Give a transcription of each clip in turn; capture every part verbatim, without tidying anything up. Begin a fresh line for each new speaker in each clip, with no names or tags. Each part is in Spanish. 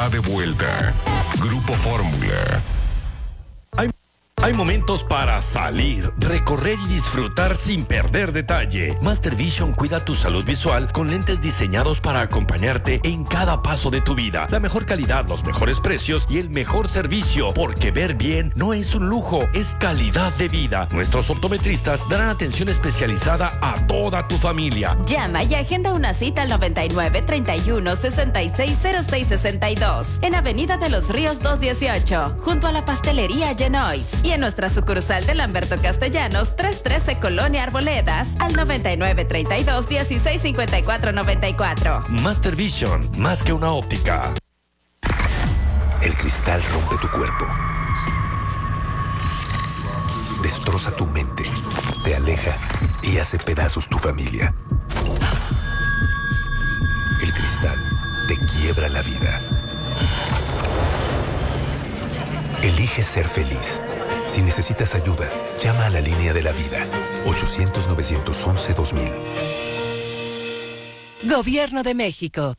está de vuelta. Grupo Fórmula.
Hay, hay momentos para salir, recorrer y disfrutar sin perder detalle. Master Vision cuida tu salud visual con lentes diseñados para acompañarte en cada paso de tu vida. La mejor calidad, los mejores precios y el mejor servicio, porque ver bien no es un lujo, es calidad de vida. Nuestros optometristas darán atención especializada a toda tu familia.
Llama y agenda una cita al noventa y nueve, treinta y uno, sesenta y seis, cero seis sesenta y dos en Avenida de los Ríos doscientos dieciocho, junto a la pastelería Genois, y en nuestra sucursal de Lamberto Castellanos, trescientos trece Colonia Arboledas, al noventa y nueve, treinta y dos, dieciséis, cincuenta y cuatro, noventa y cuatro.
Master Vision, más que una óptica.
El cristal rompe tu cuerpo, destroza tu mente, te aleja y hace pedazos tu familia. El cristal te quiebra la vida. Elige ser feliz. Si necesitas ayuda, llama a la línea de la vida. ochocientos, novecientos once, dos mil.
Gobierno de México.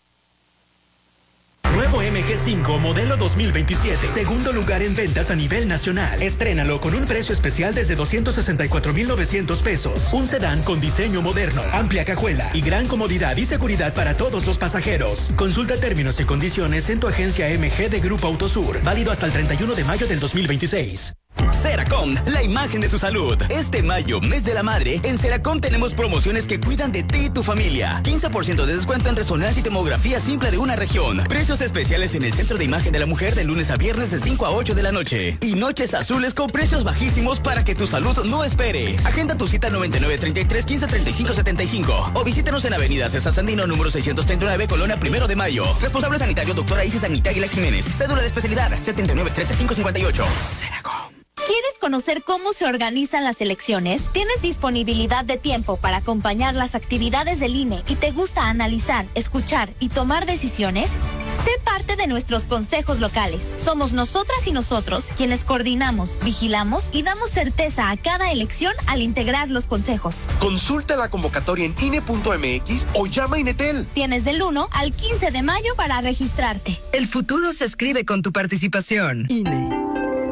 Nuevo M G cinco modelo dos mil veintisiete. Segundo lugar en ventas a nivel nacional. Estrénalo con un precio especial desde doscientos sesenta y cuatro mil novecientos pesos. Un sedán con diseño moderno, amplia cajuela y gran comodidad y seguridad para todos los pasajeros. Consulta términos y condiciones en tu agencia M G de Grupo Autosur. Válido hasta el treinta y uno de mayo del dos mil veintiséis.
Ceracom, la imagen de su salud. Este mayo, mes de la madre, en Ceracom tenemos promociones que cuidan de ti y tu familia. quince por ciento de descuento en resonancia y tomografía simple de una región. Precios especiales en el Centro de Imagen de la Mujer de lunes a viernes de cinco a ocho de la noche. Y noches azules con precios bajísimos para que tu salud no espere. Agenda tu cita noventa y nueve, treinta y tres, quince, treinta y cinco, setenta y cinco. O visítanos en Avenida César Sandino, número seiscientos treinta y nueve, Colonia Primero de Mayo. Responsable sanitario, doctora Isis Anita Aguilar Jiménez. Cédula de especialidad, setenta y nueve, trece, cinco cincuenta y ocho. Ceracom.
¿Quieres conocer cómo se organizan las elecciones? ¿Tienes disponibilidad de tiempo para acompañar las actividades del I N E y te gusta analizar, escuchar y tomar decisiones? Sé parte de nuestros consejos locales. Somos nosotras y nosotros quienes coordinamos, vigilamos y damos certeza a cada elección al integrar los consejos.
Consulta la convocatoria en I N E punto M X o llama a Inetel.
Tienes del uno al quince de mayo para registrarte.
El futuro se escribe con tu participación. I N E.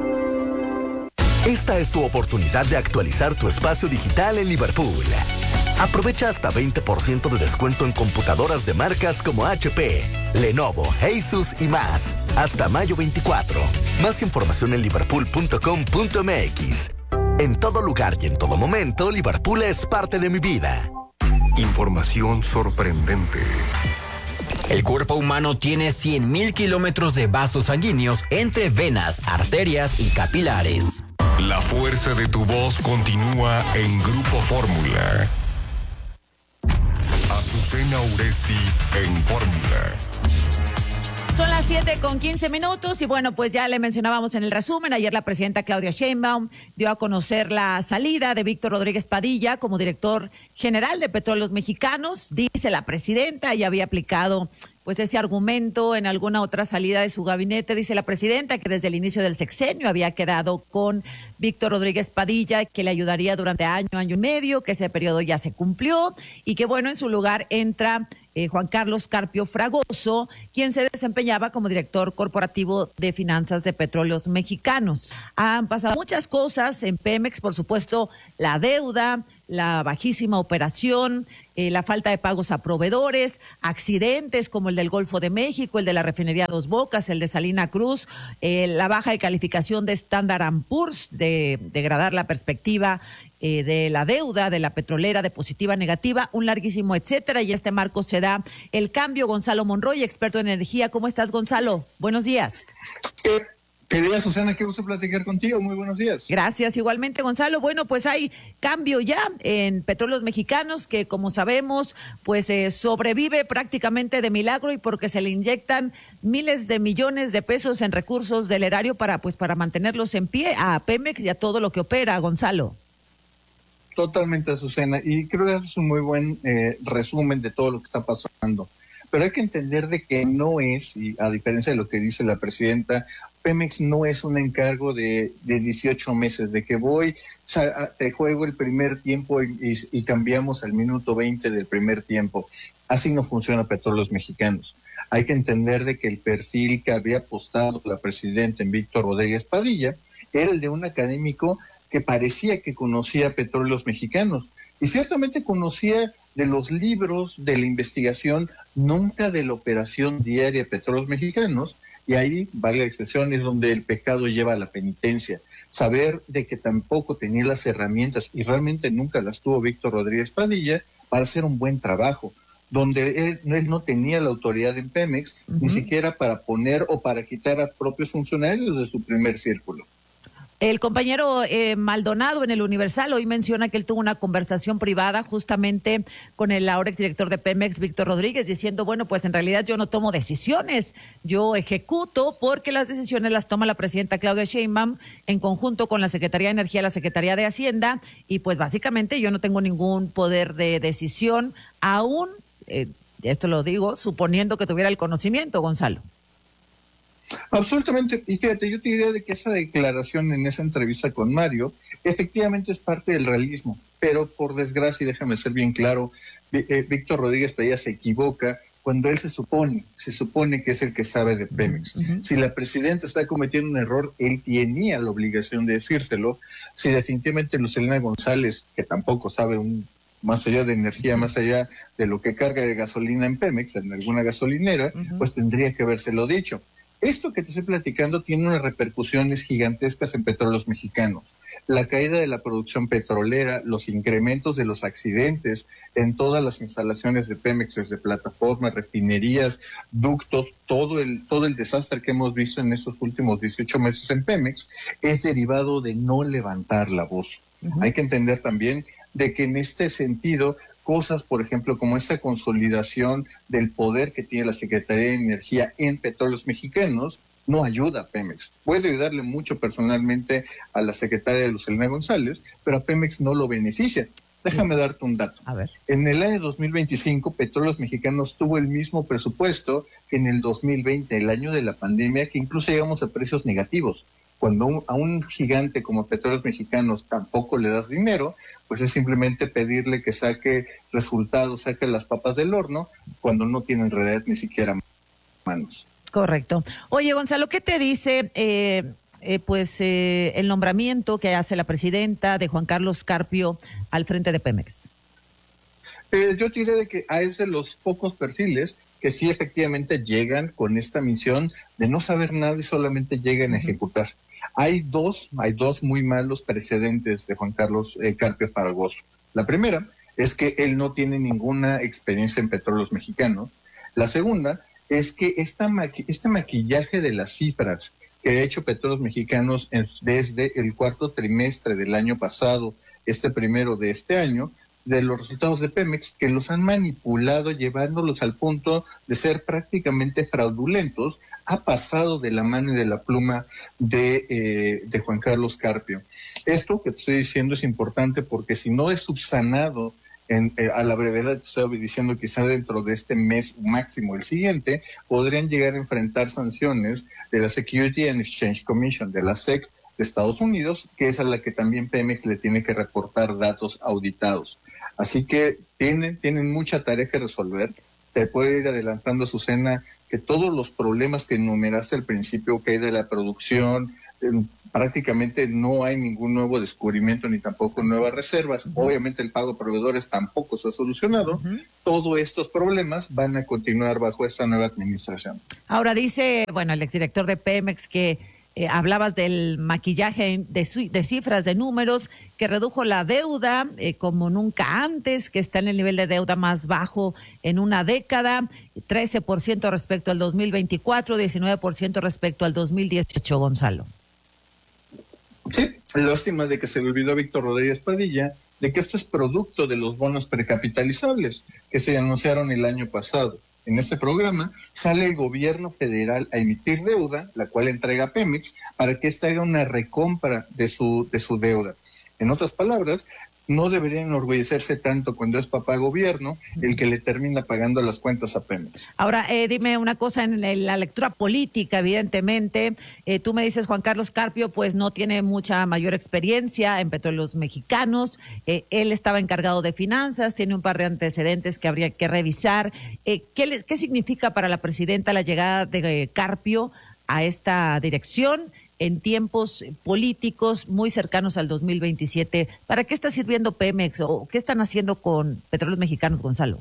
Esta es tu oportunidad de actualizar tu espacio digital en Liverpool. Aprovecha hasta veinte por ciento de descuento en computadoras de marcas como H P, Lenovo, Asus y más. Hasta mayo veinticuatro. Más información en liverpool punto com punto m x. En todo lugar y en todo momento, Liverpool es parte de mi vida.
Información sorprendente.
El cuerpo humano tiene cien mil kilómetros de vasos sanguíneos entre venas, arterias y capilares.
La fuerza de tu voz continúa en Grupo Fórmula. Azucena Uresti en Fórmula.
Son las siete con quince minutos y bueno, pues ya le mencionábamos en el resumen, ayer la presidenta Claudia Sheinbaum dio a conocer la salida de Víctor Rodríguez Padilla como director general de Petróleos Mexicanos. Dice la presidenta, ya había aplicado pues ese argumento en alguna otra salida de su gabinete. Dice la presidenta que desde el inicio del sexenio había quedado con Víctor Rodríguez Padilla, que le ayudaría durante año, año y medio, que ese periodo ya se cumplió y que bueno, en su lugar entra Eh, Juan Carlos Carpio Fragoso, quien se desempeñaba como director corporativo de finanzas de Petróleos Mexicanos. Han pasado muchas cosas en Pemex, por supuesto, la deuda, la bajísima operación, eh, la falta de pagos a proveedores, accidentes como el del Golfo de México, el de la refinería Dos Bocas, el de Salina Cruz, eh, la baja de calificación de Standard and Poor's, de degradar la perspectiva eh, de la deuda de la petrolera de positiva a negativa, un larguísimo etcétera, y este marco se da el cambio. Gonzalo Monroy, experto en energía. ¿Cómo estás, Gonzalo? Buenos días.
Querida Susana, qué gusto platicar contigo. Muy buenos días.
Gracias, igualmente, Gonzalo. Bueno, pues hay cambio ya en Petróleos Mexicanos, que como sabemos, pues eh, sobrevive prácticamente de milagro y porque se le inyectan miles de millones de pesos en recursos del erario para, pues, para mantenerlos en pie a Pemex y a todo lo que opera, Gonzalo.
Totalmente, Azucena, y creo que es un muy buen eh, resumen de todo lo que está pasando. Pero hay que entender de que no es, y a diferencia de lo que dice la presidenta, Pemex no es un encargo de, de dieciocho meses, de que voy, te juego el primer tiempo y, y, y cambiamos al minuto veinte del primer tiempo. Así no funciona Petróleos Mexicanos. Hay que entender de que el perfil que había apostado la presidenta en Víctor Rodríguez Padilla era el de un académico que parecía que conocía Petróleos Mexicanos, y ciertamente conocía de los libros, de la investigación, nunca de la operación diaria de Petróleos Mexicanos, y ahí, vale la expresión, es donde el pecado lleva a la penitencia. Saber de que tampoco tenía las herramientas, y realmente nunca las tuvo Víctor Rodríguez Padilla, para hacer un buen trabajo, donde él, él no tenía la autoridad en Pemex, uh-huh. ni siquiera para poner o para quitar a propios funcionarios de su primer círculo.
El compañero eh, Maldonado en el Universal hoy menciona que él tuvo una conversación privada justamente con el ahora exdirector de Pemex, Víctor Rodríguez, diciendo, bueno, pues en realidad yo no tomo decisiones, yo ejecuto porque las decisiones las toma la presidenta Claudia Sheinbaum en conjunto con la Secretaría de Energía, la Secretaría de Hacienda, y pues básicamente yo no tengo ningún poder de decisión, aún, eh, esto lo digo, suponiendo que tuviera el conocimiento, Gonzalo.
Absolutamente, y fíjate, yo te diría de que esa declaración en esa entrevista con Mario efectivamente es parte del realismo, pero por desgracia, y déjame ser bien claro, eh, Víctor Rodríguez Padilla se equivoca cuando él se supone, se supone que es el que sabe de Pemex. Uh-huh. Si la presidenta está cometiendo un error, él tenía la obligación de decírselo. Si definitivamente Lucelena González, que tampoco sabe un más allá de energía, más allá de lo que carga de gasolina en Pemex, en alguna gasolinera, uh-huh. pues tendría que habérselo dicho. Esto que te estoy platicando tiene unas repercusiones gigantescas en Petróleos Mexicanos. La caída de la producción petrolera, los incrementos de los accidentes en todas las instalaciones de Pemex, desde plataformas, refinerías, ductos, todo el, todo el desastre que hemos visto en estos últimos dieciocho meses en Pemex, es derivado de no levantar la voz. Uh-huh. Hay que entender también de que en este sentido, cosas, por ejemplo, como esta consolidación del poder que tiene la Secretaría de Energía en Petróleos Mexicanos, no ayuda a Pemex. Puede ayudarle mucho personalmente a la secretaria Lucelena González, pero a Pemex no lo beneficia. Déjame sí. darte un dato.
A ver.
En el año dos mil veinticinco, Petróleos Mexicanos tuvo el mismo presupuesto que en el dos mil veinte, el año de la pandemia, que incluso llegamos a precios negativos. Cuando un, a un gigante como Petróleos Mexicanos tampoco le das dinero, pues es simplemente pedirle que saque resultados, saque las papas del horno, cuando no tiene en realidad ni siquiera manos.
Correcto. Oye, Gonzalo, ¿qué te dice eh, eh, pues eh, el nombramiento que hace la presidenta de Juan Carlos Carpio al frente de Pemex?
Eh, yo diré de que es de los pocos perfiles que sí efectivamente llegan con esta misión de no saber nada y solamente llegan uh-huh. a ejecutar. Hay dos, hay dos muy malos precedentes de Juan Carlos eh, Carpio Fragoso. La primera es que él no tiene ninguna experiencia en Petróleos Mexicanos. La segunda es que esta maqui- este maquillaje de las cifras que ha hecho Petróleos Mexicanos en, desde el cuarto trimestre del año pasado, este primero de este año, de los resultados de Pemex, que los han manipulado, llevándolos al punto de ser prácticamente fraudulentos, ha pasado de la mano y de la pluma de, eh, de Juan Carlos Carpio. Esto que te estoy diciendo es importante porque si no es subsanado en, eh, a la brevedad, te estoy diciendo quizá dentro de este mes máximo el siguiente, podrían llegar a enfrentar sanciones de la Security and Exchange Commission, de la S E C de Estados Unidos, que es a la que también Pemex le tiene que reportar datos auditados. Así que tienen, tienen mucha tarea que resolver. Te puede ir adelantando, Azucena, que todos los problemas que enumeraste al principio, que hay de la producción, eh, prácticamente no hay ningún nuevo descubrimiento ni tampoco nuevas reservas. Uh-huh. Obviamente el pago a proveedores tampoco se ha solucionado. Uh-huh. Todos estos problemas van a continuar bajo esta nueva administración.
Ahora dice, bueno, el exdirector de Pemex que Eh, hablabas del maquillaje de, su, de cifras, de números, que redujo la deuda eh, como nunca antes, que está en el nivel de deuda más bajo en una década, trece por ciento respecto al dos mil veinticuatro, diecinueve por ciento respecto al dos mil dieciocho, Gonzalo.
Sí, lástima de que se le olvidó a Víctor Rodríguez Padilla de que esto es producto de los bonos precapitalizables que se anunciaron el año pasado. En este programa sale el gobierno federal a emitir deuda, la cual entrega a Pemex, para que ésta haga una recompra de su, de su deuda. En otras palabras, no debería enorgullecerse tanto cuando es papá gobierno el que le termina pagando las cuentas a Pemex.
Ahora, eh, dime una cosa, en la lectura política, evidentemente, eh, tú me dices, Juan Carlos Carpio, pues no tiene mucha mayor experiencia en Petróleos Mexicanos, eh, él estaba encargado de finanzas, tiene un par de antecedentes que habría que revisar. Eh, ¿qué, le, ¿Qué significa para la presidenta la llegada de eh, Carpio a esta dirección en tiempos políticos muy cercanos al dos mil veintisiete? ¿Para qué está sirviendo Pemex o qué están haciendo con Petróleos Mexicanos, Gonzalo?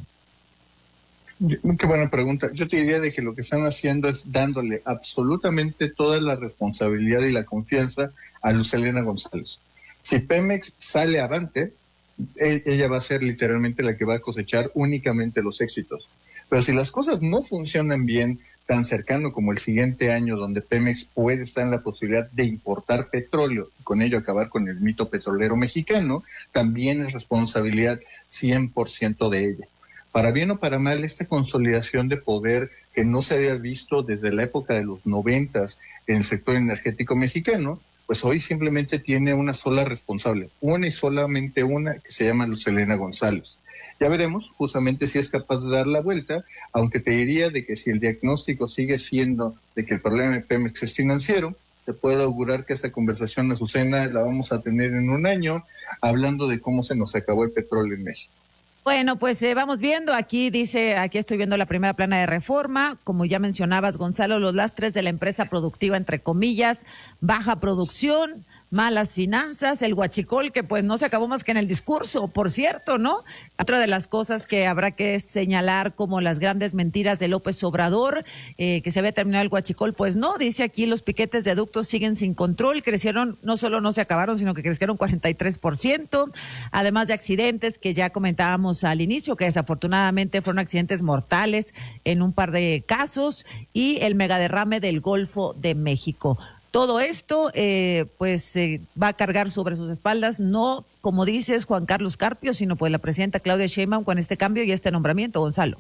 Qué buena pregunta. Yo te diría de que lo que están haciendo es dándole absolutamente toda la responsabilidad y la confianza a Luz Helena González. Si Pemex sale avante, ella va a ser literalmente la que va a cosechar únicamente los éxitos. Pero si las cosas no funcionan bien, tan cercano como el siguiente año, donde Pemex puede estar en la posibilidad de importar petróleo y con ello acabar con el mito petrolero mexicano, también es responsabilidad cien por ciento de ella. Para bien o para mal, esta consolidación de poder que no se había visto desde la época de los noventas en el sector energético mexicano, pues hoy simplemente tiene una sola responsable, una y solamente una, que se llama Luz Helena González. Ya veremos justamente si es capaz de dar la vuelta, aunque te diría de que si el diagnóstico sigue siendo de que el problema de Pemex es financiero, te puedo augurar que esta conversación, Azucena, la vamos a tener en un año, hablando de cómo se nos acabó el petróleo en México.
Bueno, pues eh, vamos viendo, aquí dice, aquí estoy viendo la primera plana de reforma, como ya mencionabas, Gonzalo, los lastres de la empresa productiva, entre comillas, baja producción, malas finanzas, el huachicol, que pues no se acabó más que en el discurso, por cierto, ¿no? Otra de las cosas que habrá que señalar como las grandes mentiras de López Obrador, eh, que se había terminado el huachicol, pues no, dice aquí los piquetes de ductos siguen sin control, crecieron, no solo no se acabaron, sino que crecieron cuarenta y tres por ciento, además de accidentes que ya comentábamos al inicio, que desafortunadamente fueron accidentes mortales en un par de casos, y el megaderrame del Golfo de México. Todo esto, eh, pues, eh, va a cargar sobre sus espaldas, no, como dices, Juan Carlos Carpio, sino pues la presidenta Claudia Sheinbaum con este cambio y este nombramiento, Gonzalo.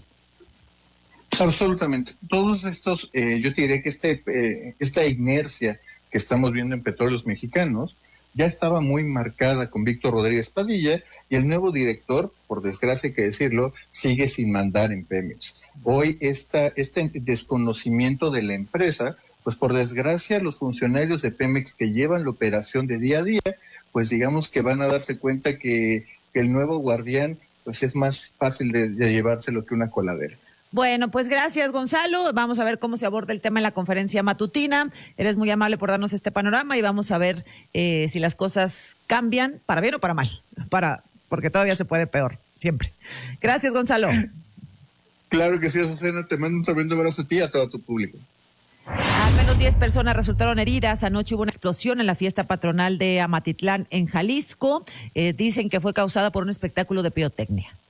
Absolutamente. Todos estos, eh, yo te diré que este, eh, esta inercia que estamos viendo en Petróleos Mexicanos ya estaba muy marcada con Víctor Rodríguez Padilla, y el nuevo director, por desgracia hay que decirlo, sigue sin mandar en Pemex. Hoy esta, este desconocimiento de la empresa, pues por desgracia los funcionarios de Pemex que llevan la operación de día a día, pues digamos que van a darse cuenta que, que el nuevo guardián pues es más fácil de, de llevárselo que una coladera.
Bueno, pues gracias, Gonzalo. Vamos a ver cómo se aborda el tema en la conferencia matutina. Eres muy amable por darnos este panorama y vamos a ver eh, si las cosas cambian para bien o para mal, para porque todavía se puede peor, siempre. Gracias, Gonzalo.
Claro que sí, Azucena. Te mando un tremendo abrazo a ti y a todo tu público.
Al menos diez personas resultaron heridas. Anoche hubo una explosión en la fiesta patronal de Amatitlán, en Jalisco. Eh, dicen que fue causada por un espectáculo de pirotecnia.